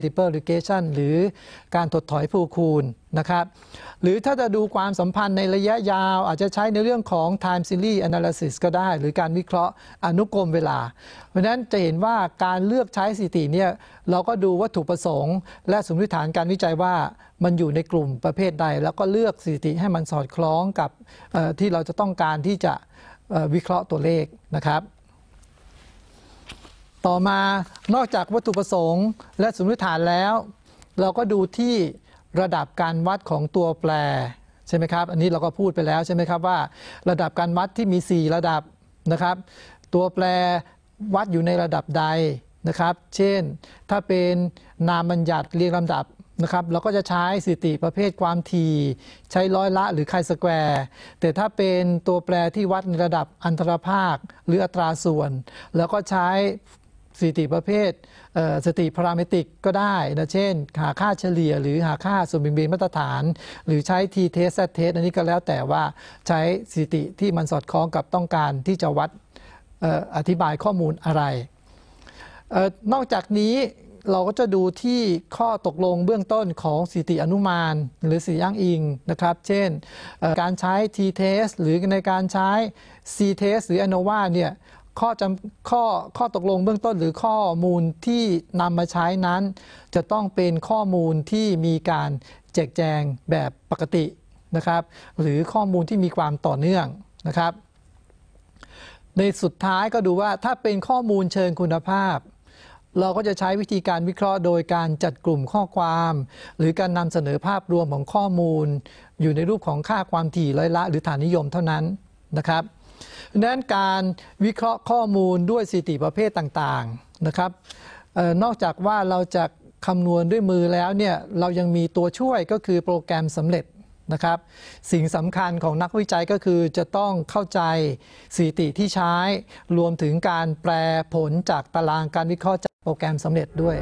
multiple regression หรือการถดถอยภูคูณนะครับหรือถ้าจะดูความสัมพันธ์ในระยะยาวอาจจะใช้ในเรื่องของ time series analysis ก็ได้หรือการวิเคราะห์อนุกรมเวลาเพราะฉะนั้นจะเห็นว่าการเลือกใช้สถิติเนี่ยเราก็ดูวัตถุประสงค์และสมมติฐานการวิจัยว่ามันอยู่ในกลุ่มประเภทใดแล้วก็เลือกสถิติให้มันสอดคล้องกับที่เราจะต้องการที่จะวิเคราะห์ตัวเลขนะครับต่อมานอกจากวัตถุประสงค์และสมมติฐานแล้วเราก็ดูที่ระดับการวัดของตัวแปรใช่ไหมครับอันนี้เราก็พูดไปแล้วใช่ไหมครับว่าระดับการวัดที่มี4ระดับนะครับตัวแปรวัดอยู่ในระดับใดนะครับเช่นถ้าเป็นนามบัญญัติเรียงลำดับนะครับเราก็จะใช้สถิติประเภทความถี่ใช้ร้อยละหรือไคสแควร์แต่ถ้าเป็นตัวแปรที่วัดในระดับอันตรภาคหรืออัตราส่วนแล้วก็ใช้สถิติประเภทสถิติพาราเมตริกก็ได้นะเช่นหาค่าเฉลี่ยหรือหาค่าส่วนเบี่ยงเบนมาตรฐานหรือใช้ t-test z-test อันนี้ก็แล้วแต่ว่าใช้สถิติที่มันสอดคล้องกับต้องการที่จะวัดอธิบายข้อมูลอะไรนอกจากนี้เราก็จะดูที่ข้อตกลงเบื้องต้นของสถิติอนุมานหรือสถิติอ้างอิงนะครับเช่นการใช้ t-test หรือในการใช้ c-test หรือ ANOVA เนี่ยข้อตกลงเบื้องต้นหรือข้อมูลที่นำมาใช้นั้นจะต้องเป็นข้อมูลที่มีการแจกแจงแบบปกตินะครับหรือข้อมูลที่มีความต่อเนื่องนะครับในสุดท้ายก็ดูว่าถ้าเป็นข้อมูลเชิงคุณภาพเราก็จะใช้วิธีการวิเคราะห์โดยการจัดกลุ่มข้อความหรือการนำเสนอภาพรวมของข้อมูลอยู่ในรูปของค่าความถี่ร้อยละหรือฐานนิยมเท่านั้นนะครับดังนั้นการวิเคราะห์ข้อมูลด้วยสถิติประเภทต่างๆนะครับนอกจากว่าเราจะคำนวณด้วยมือแล้วเนี่ยเรายังมีตัวช่วยก็คือโปรแกรมสำเร็จนะครับสิ่งสำคัญของนักวิจัยก็คือจะต้องเข้าใจสถิติที่ใช้รวมถึงการแปลผลจากตารางการวิเคราะห์จากโปรแกรมสำเร็จด้วย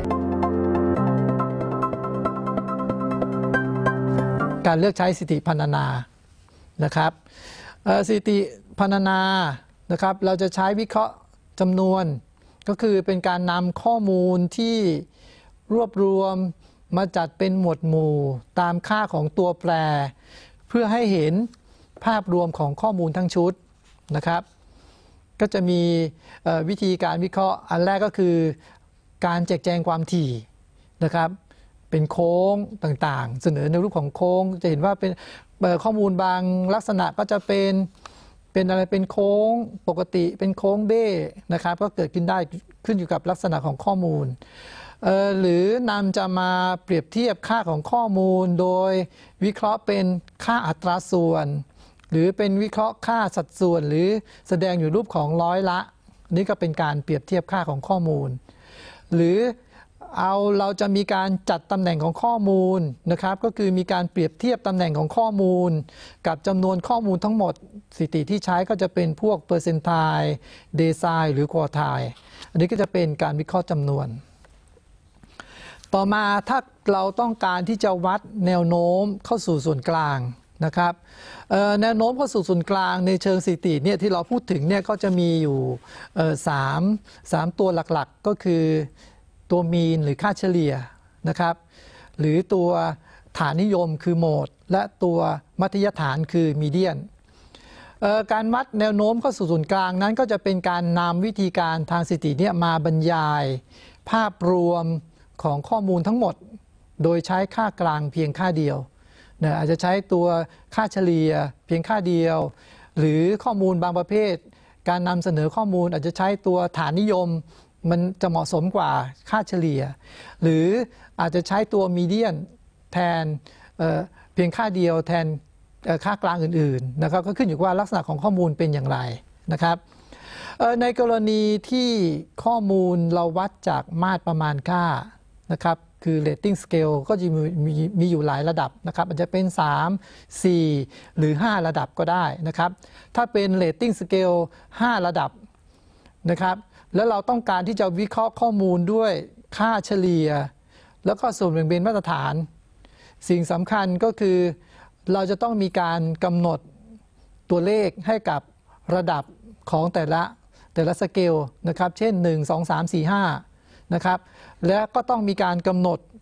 การเลือกใช้สถิติพรรณนานะครับสถิติพรรณนานะครับเราจะใช้วิเคราะห์จำนวนก็คือเป็นการนำข้อมูลที่รวบรวมมาจัดเป็นหมวดหมู่ตามค่าของตัวแปรเพื่อให้เห็นภาพรวมของข้อมูลทั้งชุดนะครับก็จะมีวิธีการวิเคราะห์อันแรกก็คือการแจกแจงความถี่นะครับเป็นโค้งต่างๆเสนอในรูปของโค้งจะเห็นว่าเป็นข้อมูลบางลักษณะก็จะเป็นอะไรเป็นโค้งปกติเป็นโค้งเบ้นะครับก็เกิดขึ้นได้ขึ้นอยู่กับลักษณะของข้อมูลหรือนำจะมาเปรียบเทียบค่าของข้อมูลโดยวิเคราะห์เป็นค่าอัตราส่วนหรือเป็นวิเคราะห์ค่าสัดส่วนหรือแสดงอยู่รูปของร้อยละนี่ก็เป็นการเปรียบเทียบค่าของข้อมูลหรือเราจะมีการจัดตำแหน่งของข้อมูลนะครับก็คือมีการเปรียบเทียบตำแหน่งของข้อมูลกับจำนวนข้อมูลทั้งหมดสถิติที่ใช้ก็จะเป็นพวกเปอร์เซนต์ไทล์เดไซน์หรือควอไทล์อันนี้ก็จะเป็นการวิเคราะห์จำนวนต่อมาถ้าเราต้องการที่จะวัดแนวโน้มเข้าสู่ส่วนกลางนะครับแนวโน้มเข้าสู่ส่วนกลางในเชิงสถิติเนี่ยที่เราพูดถึงเนี่ยก็จะมีอยู่3ตัวหลักๆก็คือตัวมีนหรือค่าเฉลี่ยนะครับหรือตัวฐานนิยมคือโหมดและตัวมัธยฐานคือมีเดียนการวัดแนวโน้มเข้าสู่ศูนย์กลางนั้นก็จะเป็นการนำวิธีการทางสถิติเนี่ยมาบรรยายภาพรวมของข้อมูลทั้งหมดโดยใช้ค่ากลางเพียงค่าเดียวอาจจะใช้ตัวค่าเฉลี่ยเพียงค่าเดียวหรือข้อมูลบางประเภทการนำเสนอข้อมูลอาจจะใช้ตัวฐานนิยมมันจะเหมาะสมกว่าค่าเฉลี่ยหรืออาจจะใช้ตัวมีเดียนแทนเพียงค่าเดียวแทนค่ากลางอื่นๆนะครับก็ขึ้นอยู่ว่าลักษณะของข้อมูลเป็นอย่างไรนะครับในกรณีที่ข้อมูลเราวัดจากมาตรประมาณค่านะครับคือ rating scale ก็จะมีอยู่หลายระดับนะครับอาจจะเป็น3 4หรือ5ระดับก็ได้นะครับถ้าเป็น rating scale 5ระดับนะครับแล้วเราต้องการที่จะวิเคราะห์ข้อมูลด้วยค่าเฉลี่ยแล้วก็ส่วนแบ่งเบนมาตรฐานสิ่งสำคัญก็คือเราจะต้องมีการกำหนดตัวเลขให้กับระดับของแต่ละสเกลนะครับเช่น1 2 3 4 5 นะครับและก็ต้องมีการกำหนด